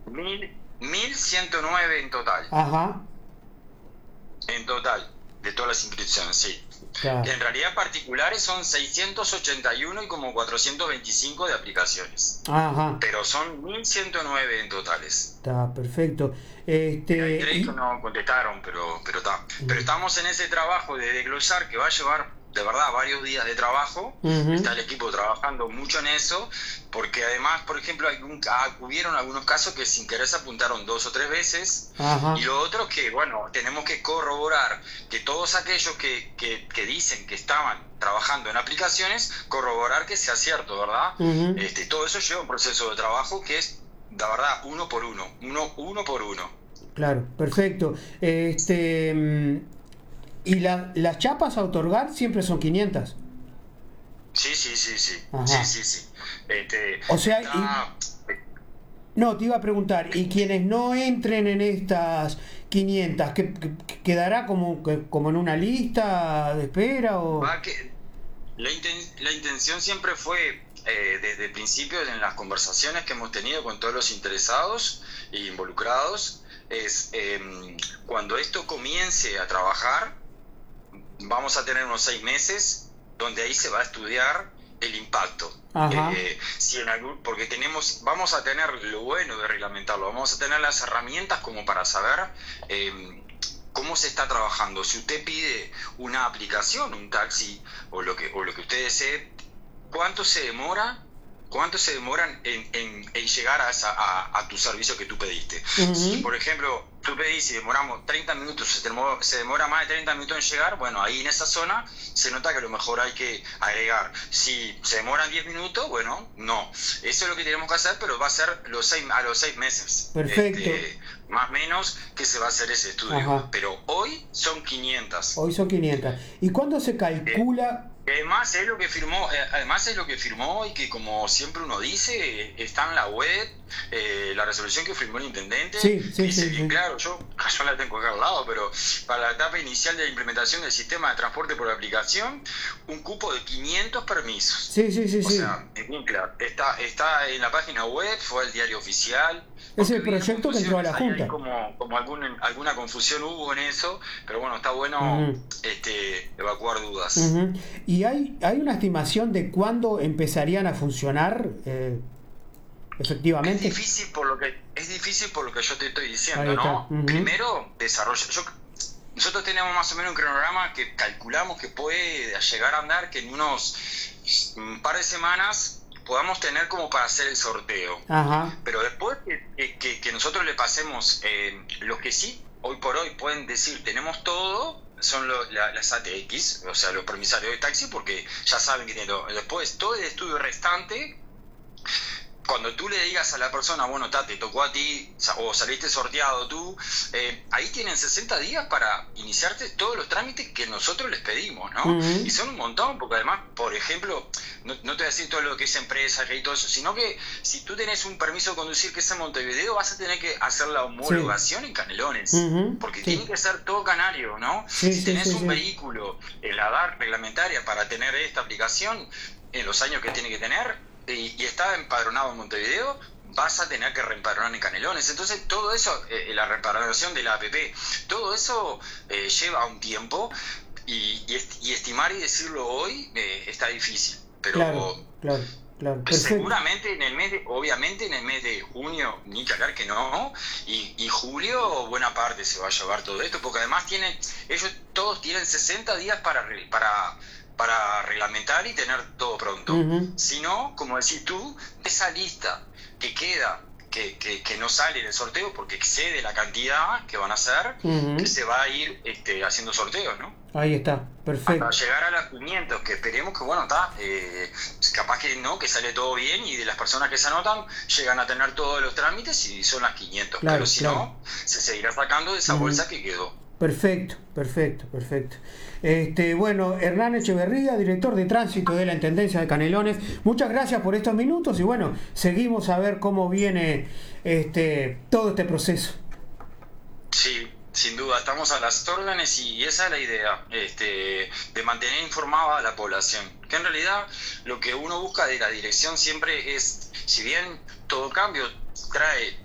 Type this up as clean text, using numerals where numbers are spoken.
1109 en total. Ajá, En total, de todas las inscripciones, sí. claro. En realidad particulares son 681 y como 425 de aplicaciones. Ajá, Pero son 1109 en totales. está perfecto. Hay tres que Y, no contestaron, pero está. Pero estamos en ese trabajo de desglosar que va a llevar de verdad varios días de trabajo. ujú, Está el equipo trabajando mucho en eso, porque además, por ejemplo, hubieron algunos casos que sin querer se apuntaron 2 o 3 veces. ajá, Y lo otro que, bueno, tenemos que corroborar que todos aquellos que dicen que estaban trabajando en aplicaciones, corroborar que sea cierto, ¿verdad? ujú, Todo eso lleva un proceso de trabajo que es, la verdad, uno por uno. claro, perfecto. Y las chapas a otorgar siempre son 500. Sí, sí, sí, sí. Sí, Ajá. sí, sí. O sea, Está. no, te iba a preguntar, ¿y quienes no entren en estas 500, quedará como en una lista de espera o...? Va que la intención siempre fue, desde el principio, en las conversaciones que hemos tenido con todos los interesados e involucrados, es cuando esto comience a trabajar, vamos a tener unos 6 meses donde ahí se va a estudiar el impacto. Ajá, Porque vamos a tener lo bueno de reglamentarlo, vamos a tener las herramientas como para saber cómo se está trabajando. Si usted pide una aplicación, un taxi o lo que usted desee, ¿cuánto se demora? ¿Cuánto se demoran en llegar a tu servicio que tú pediste? Si, ujú, por ejemplo, tú pedís y demoramos 30 minutos, se demora más de 30 minutos en llegar, bueno, ahí en esa zona se nota que a lo mejor hay que agregar. Si se demoran 10 minutos, bueno, no. Eso es lo que tenemos que hacer, pero va a ser a los 6 meses. perfecto. Más o menos que se va a hacer ese estudio. Ajá, Pero hoy son 500. hoy son 500. ¿Y cuándo se calcula? Además es lo que firmó y que, como siempre uno dice, está en la web, la resolución que firmó el intendente, Sí, que sí, dice sí, bien sí. claro. Yo la tengo acá al lado, pero para la etapa inicial de la implementación del sistema de transporte por aplicación, un cupo de 500 permisos. Sí, sí, sí, O sí. sea, es bien claro. Está en la página web, fue al diario oficial. Es Aunque el había proyecto que entró a la confusiones, ahí Junta. como alguna confusión hubo en eso, pero bueno, está bueno Ujú, evacuar dudas. ujú. ¿Y hay una estimación de cuándo empezarían a funcionar Es efectivamente? difícil por lo que yo te estoy Ahí diciendo, está. ¿no? Ujú, Primero, nosotros tenemos más o menos un cronograma que calculamos que puede llegar a andar, que en un par de semanas podamos tener como para hacer el sorteo. ajá. Pero después que nosotros le pasemos, los que sí, hoy por hoy pueden decir tenemos todo, son las ATX, o sea, los permisarios de taxi, porque ya saben que tienen todo. Después, todo el estudio restante, cuando tú le digas a la persona, bueno, te tocó a ti, o saliste sorteado tú, ahí tienen 60 días para iniciarte todos los trámites que nosotros les pedimos, ¿no? Ujú, Y son un montón, porque además, por ejemplo, no te voy a decir todo lo que es empresa y todo eso, sino que si tú tenés un permiso de conducir que es en Montevideo, vas a tener que hacer la sí. homologación en Canelones, Ujú, porque tiene sí. que ser todo canario, ¿no? Sí, Si sí, tenés sí, un sí. vehículo en la edad reglamentaria para tener esta aplicación, en los años que tiene que tener, y está empadronado en Montevideo, vas a tener que reempadronar en Canelones. Entonces todo eso, la reempadronación de la APP, todo eso lleva un tiempo, y estimar y decirlo hoy está difícil, Claro, pero claro, claro. Perfecto. seguramente obviamente en el mes de junio, ni que hablar que no, y julio buena parte se va a llevar todo esto, porque además ellos todos tienen 60 días para reglamentar y tener todo pronto. Ujú, Si no, como decís tú, esa lista que queda, que no sale en el sorteo porque excede la cantidad que van a hacer, que ujú. se va a ir haciendo sorteos, ¿no? Ahí está. Hasta Perfecto. llegar a las 500, que esperemos que, bueno, capaz que no, que sale todo bien y de las personas que se anotan llegan a tener todos los trámites y son las 500, pero Claro, si claro. no, se seguirá sacando de esa Ujú. bolsa que quedó. Perfecto, perfecto, perfecto. Bueno, Hernán Echeverría, director de tránsito de la Intendencia de Canelones, muchas gracias por estos minutos y bueno, seguimos a ver cómo viene todo este proceso. Sí, sin duda, estamos a las órdenes y esa es la idea, de mantener informada a la población. Que en realidad lo que uno busca de la dirección siempre es, si bien todo cambio trae